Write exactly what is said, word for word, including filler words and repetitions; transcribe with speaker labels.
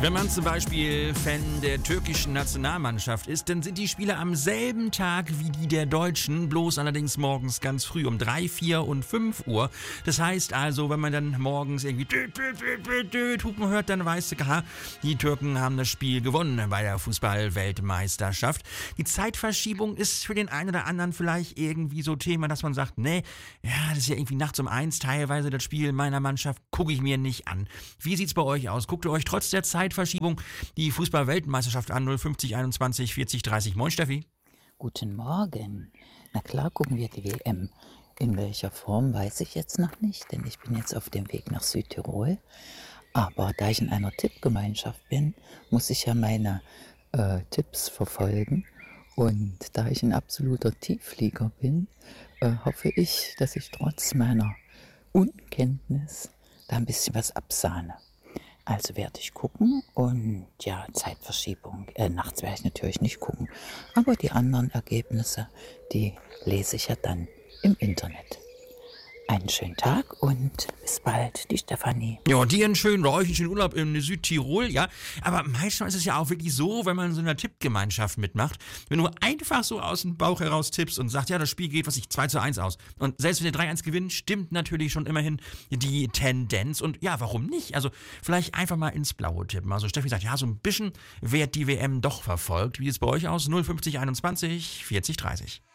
Speaker 1: Wenn man zum Beispiel Fan der türkischen Nationalmannschaft ist, dann sind die Spiele am selben Tag wie die der Deutschen, bloß allerdings morgens ganz früh um drei, vier und fünf Uhr. Das heißt also, wenn man dann morgens irgendwie düt, düt, düt, düt, düt, Hupen hört, dann weißt du, aha, die Türken haben das Spiel gewonnen bei der Fußball-Weltmeisterschaft. Die Zeitverschiebung ist für den einen oder anderen vielleicht irgendwie so Thema, dass man sagt, nee, ja, das ist ja irgendwie nachts um eins teilweise das Spiel meiner Mannschaft, gucke ich mir nicht an. Wie sieht's bei euch aus? Guckt ihr euch trotz der Zeit Verschiebung die Fußball-Weltmeisterschaft an? null fünfzig einundzwanzig vierzig dreißig. Moin Steffi.
Speaker 2: Guten Morgen. Na klar gucken wir die W M. In welcher Form, weiß ich jetzt noch nicht, denn ich bin jetzt auf dem Weg nach Südtirol. Aber da ich in einer Tippgemeinschaft bin, muss ich ja meine äh, Tipps verfolgen. Und da ich ein absoluter Tiefflieger bin, äh, hoffe ich, dass ich trotz meiner Unkenntnis da ein bisschen was absahne. Also werde ich gucken und ja, Zeitverschiebung, äh, nachts werde ich natürlich nicht gucken, aber die anderen Ergebnisse, die lese ich ja dann im Internet. Einen schönen Tag und bis bald, die Stefanie.
Speaker 1: Ja, dir einen schönen, oder euch einen schönen Urlaub in Südtirol, ja. Aber meistens ist es ja auch wirklich so, wenn man so in einer Tippgemeinschaft mitmacht, wenn du einfach so aus dem Bauch heraus tippst und sagst, ja, das Spiel geht, was ich, zwei zu eins aus. Und selbst wenn der drei eins gewinnt, stimmt natürlich schon immerhin die Tendenz. Und ja, warum nicht? Also vielleicht einfach mal ins Blaue tippen. Also Steffi sagt, ja, so ein bisschen wird die W M doch verfolgt. Wie sieht es bei euch aus? null fünfzig einundzwanzig vierzig dreißig.